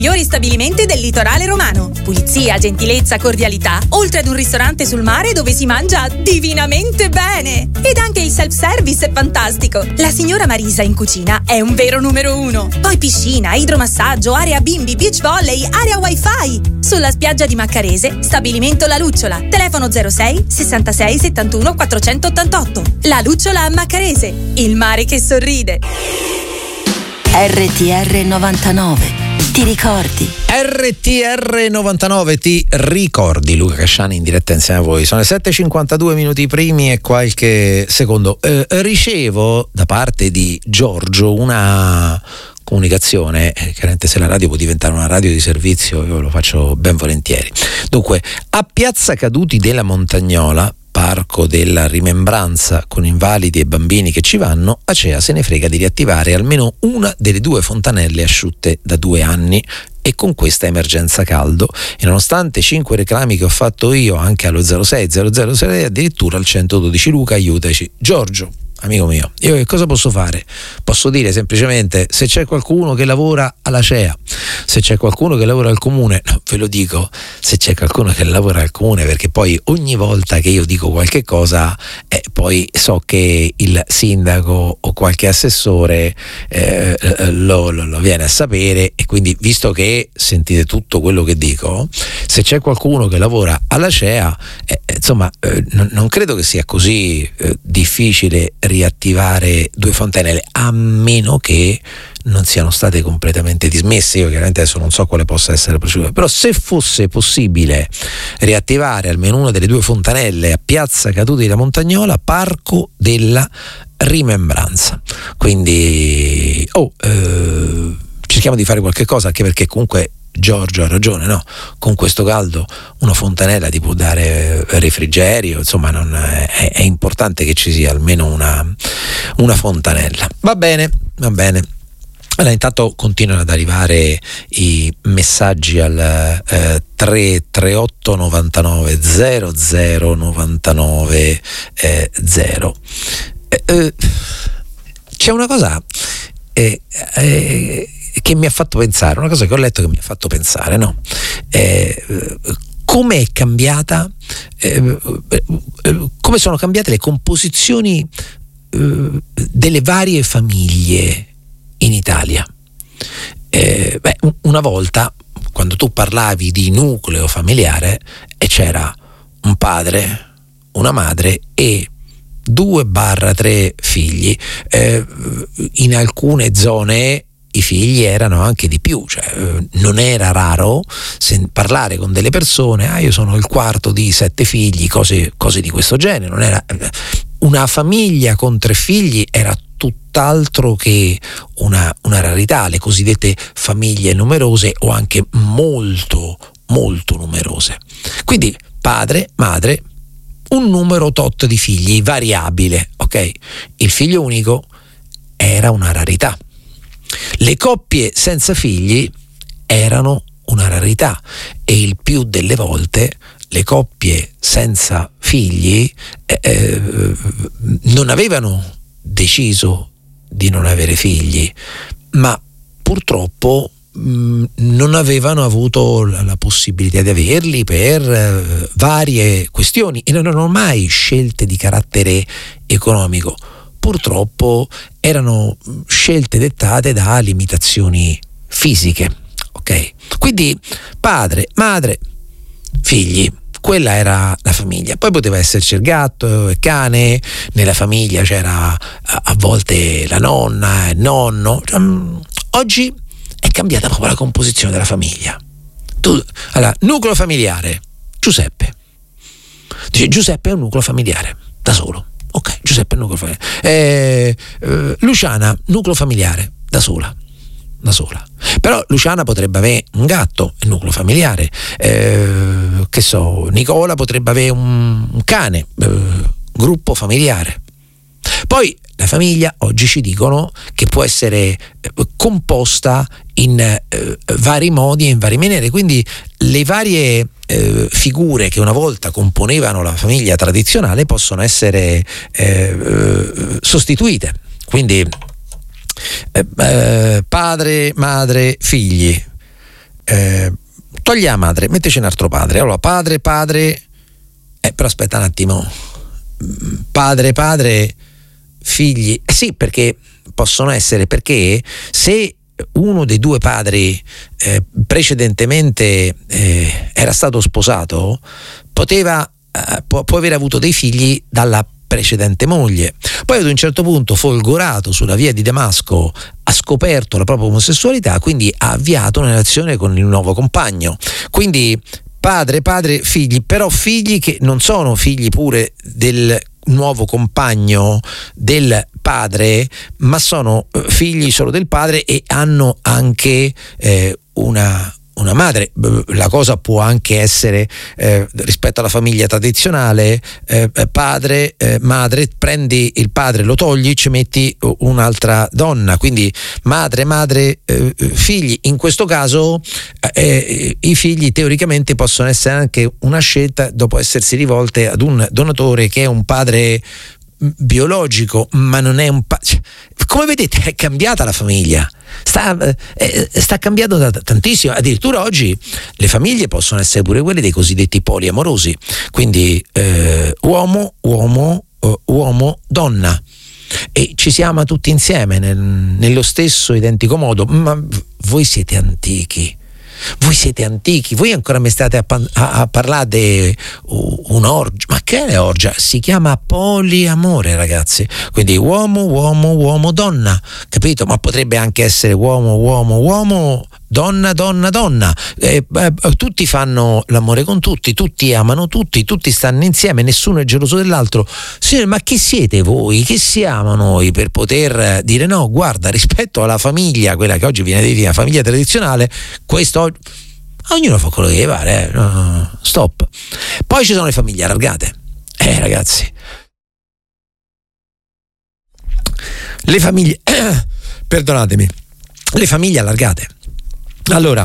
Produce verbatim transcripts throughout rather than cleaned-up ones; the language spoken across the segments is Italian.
Migliori stabilimenti del litorale romano. Pulizia, gentilezza, cordialità, oltre ad un ristorante sul mare dove si mangia divinamente bene. Ed anche il self-service è fantastico. La signora Marisa in cucina è un vero numero uno. Poi piscina, idromassaggio, area bimbi, beach volley, area wifi. Sulla spiaggia di Maccarese, stabilimento La Lucciola. Telefono zero sei sessantasei settantuno quattrocentottantotto. La Lucciola a Maccarese. Il mare che sorride. R T R novantanove. Ti ricordi? R T R novantanove, ti ricordi? Luca Casciani in diretta insieme a voi. Sono le sette e cinquantadue minuti primi e qualche secondo. Eh, ricevo da parte di Giorgio una comunicazione, eh, chiaramente se la radio può diventare una radio di servizio io lo faccio ben volentieri. Dunque, a Piazza Caduti della Montagnola, parco della rimembranza con invalidi e bambini che ci vanno, Acea se ne frega di riattivare almeno una delle due fontanelle asciutte da due anni e con questa emergenza caldo, e nonostante cinque reclami che ho fatto io anche allo zero sei zero zero sei, addirittura al centododici. Luca, aiutaci. Giorgio, amico mio, io che cosa posso fare? Posso dire semplicemente: se c'è qualcuno che lavora all'Acea, se c'è qualcuno che lavora al comune, no, ve lo dico, se c'è qualcuno che lavora al comune, perché poi ogni volta che io dico qualche cosa eh, poi so che il sindaco o qualche assessore eh, lo, lo, lo viene a sapere, e quindi visto che sentite tutto quello che dico, se c'è qualcuno che lavora all'Acea eh, insomma eh, non, non credo che sia così eh, difficile riattivare due fontanelle, a meno che non siano state completamente dismesse. Io chiaramente adesso non so quale possa essere la procedura, però se fosse possibile riattivare almeno una delle due fontanelle a Piazza Caduti della Montagnola, parco della rimembranza, quindi oh, eh, cerchiamo di fare qualche cosa, anche perché comunque Giorgio ha ragione, no? Con questo caldo una fontanella ti può dare refrigerio, insomma non è, è importante che ci sia almeno una, una fontanella. Va bene, va bene. Allora, intanto continuano ad arrivare i messaggi al eh, tre tre otto novantanove zero zero novantanove eh, zero. Eh, eh, c'è una cosa eh, eh, che mi ha fatto pensare, una cosa che ho letto che mi ha fatto pensare, no? Eh, come è cambiata, eh, eh, come sono cambiate le composizioni eh, delle varie famiglie in Italia. Eh, beh, una volta, quando tu parlavi di nucleo familiare, e c'era un padre, una madre e due barra tre figli, eh, in alcune zone i figli erano anche di più, cioè non era raro sen- parlare con delle persone: ah, io sono il quarto di sette figli, cose, cose di questo genere. Non era una famiglia con tre figli, era tutt'altro che una, una rarità. Le cosiddette famiglie numerose o anche molto molto numerose. Quindi padre, madre, un numero tot di figli variabile, ok? Il figlio unico era una rarità. Le coppie senza figli erano una rarità, e il più delle volte le coppie senza figli eh, eh, non avevano deciso di non avere figli, ma purtroppo mh, non avevano avuto la, la possibilità di averli per eh, varie questioni, e non erano mai scelte di carattere economico. Purtroppo erano scelte dettate da limitazioni fisiche, ok? Quindi padre, madre, figli, quella era la famiglia. Poi poteva esserci il gatto, il cane, nella famiglia c'era a volte la nonna, il nonno. Oggi è cambiata proprio la composizione della famiglia. Tu, allora, nucleo familiare, Giuseppe. Dice, Giuseppe è un nucleo familiare, da solo. Ok, Giuseppe è un nucleo familiare. Eh, eh, Luciana, nucleo familiare, da sola. Da sola. Però Luciana potrebbe avere un gatto, il nucleo familiare. Eh, che so, Nicola potrebbe avere un, un cane, eh, gruppo familiare. Poi la famiglia oggi ci dicono che può essere eh, composta in eh, vari modi e in varie maniere, quindi le varie eh, figure che una volta componevano la famiglia tradizionale possono essere eh, eh, sostituite. Quindi eh, eh, padre, madre, figli, eh, togli la madre, metteci un altro padre. Allora, padre, padre, eh, però aspetta un attimo, padre, padre, figli, eh sì, perché possono essere, perché se uno dei due padri eh, precedentemente eh, era stato sposato, poteva eh, può, può aver avuto dei figli dalla precedente moglie. Poi ad un certo punto, folgorato sulla via di Damasco, ha scoperto la propria omosessualità, quindi ha avviato una relazione con il nuovo compagno. Quindi padre, padre, figli, però figli che non sono figli pure del nuovo compagno del padre, ma sono figli solo del padre e hanno anche eh, una una madre. La cosa può anche essere eh, rispetto alla famiglia tradizionale, eh, padre, eh, madre, prendi il padre, lo togli, ci metti un'altra donna, quindi madre, madre, eh, figli. In questo caso eh, i figli teoricamente possono essere anche una scelta dopo essersi rivolte ad un donatore che è un padre biologico, ma non è un pa- come vedete è cambiata la famiglia, sta, eh, sta cambiando da tantissimo. Addirittura oggi le famiglie possono essere pure quelle dei cosiddetti poliamorosi, quindi eh, uomo, uomo, uh, uomo, donna, e ci si ama tutti insieme nel, nello stesso identico modo. Ma voi siete antichi, voi siete antichi, voi ancora mi state a, a, a parlare di un'orgia. Ma che è orgia? Si chiama poliamore, ragazzi. Quindi uomo, uomo, uomo, donna, capito? Ma potrebbe anche essere uomo, uomo, uomo, donna, donna, donna. Eh, eh, tutti fanno l'amore con tutti, tutti amano tutti, tutti stanno insieme, nessuno è geloso dell'altro. Signore, ma chi siete voi? Che siamo noi per poter dire no? Guarda, rispetto alla famiglia, quella che oggi viene definita famiglia tradizionale, questo ognuno fa quello che gli pare, eh? No, stop. Poi ci sono le famiglie allargate, eh ragazzi, le famiglie eh, perdonatemi, le famiglie allargate. Allora,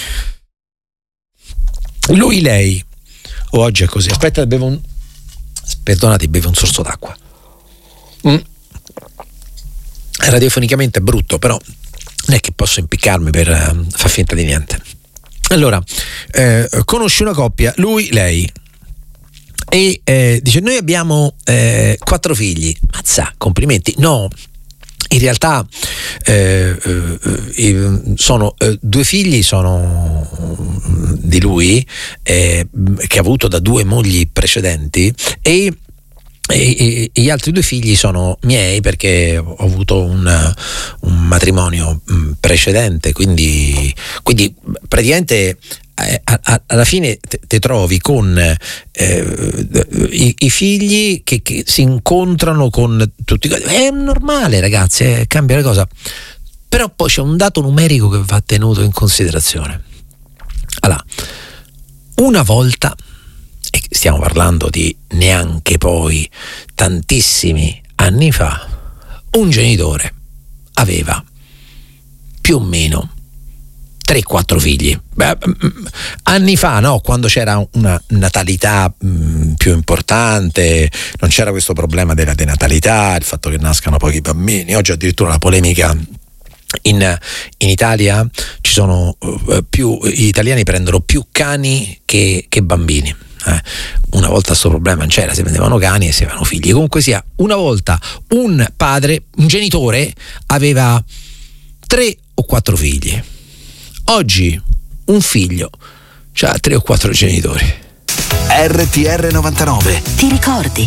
lui, lei, oh, oggi è così. Aspetta, bevo un perdonate, bevo un sorso d'acqua. mm. Radiofonicamente è brutto, però non è che posso impiccarmi per uh, far finta di niente. Allora, eh, conosci una coppia, lui, lei, e eh, dice: noi abbiamo eh, quattro figli. Mazza, complimenti. No, in realtà eh, eh, sono eh, due figli sono di lui, eh, che ha avuto da due mogli precedenti, e E, e gli altri due figli sono miei, perché ho avuto un, un matrimonio precedente, quindi, quindi praticamente eh, a, alla fine te, te trovi con eh, i, i figli che, che si incontrano con tutti. È normale, ragazzi, eh, cambia la cosa. Però poi c'è un dato numerico che va tenuto in considerazione. Allora, una volta, e stiamo parlando di neanche poi tantissimi anni fa, un genitore aveva più o meno tre quattro figli. Beh, anni fa, no, quando c'era una natalità mh, più importante, non c'era questo problema della denatalità, il fatto che nascano pochi bambini. Oggi addirittura la polemica in, in Italia, ci sono uh, più, gli italiani prendono più cani che, che bambini. Eh, una volta questo problema non c'era, si prendevano cani e si avevano figli. Comunque sia, una volta un padre, un genitore, aveva tre o quattro figli. Oggi un figlio ha tre o quattro genitori. R T R novantanove. Ti ricordi?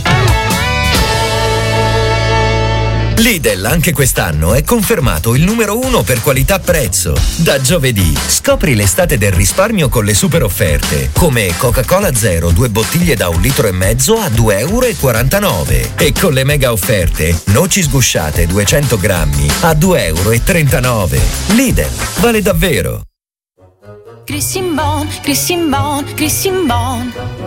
Lidl anche quest'anno è confermato il numero uno per qualità-prezzo. Da giovedì scopri l'estate del risparmio con le super offerte, come Coca-Cola Zero, due bottiglie da un litro e mezzo a due virgola quarantanove euro, e con le mega offerte noci sgusciate duecento grammi a due virgola trentanove euro. Lidl, vale davvero. Christian Bon, Christian Bon, Christian Bon.